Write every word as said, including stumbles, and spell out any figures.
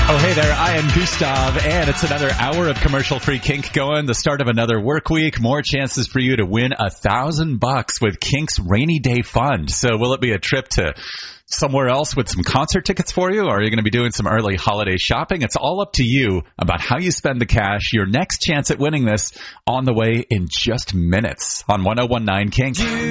Oh, hey there, I am Gustav, and it's another hour of commercial-free Kink going, the start of another work week, more chances for you to win a thousand bucks with Kink's Rainy Day Fund. So will it be a trip to somewhere else with some concert tickets for you, or are you going to be doing some early holiday shopping? It's all up to you about how you spend the cash. Your next chance at winning this on the way in just minutes on one oh one nine Kink.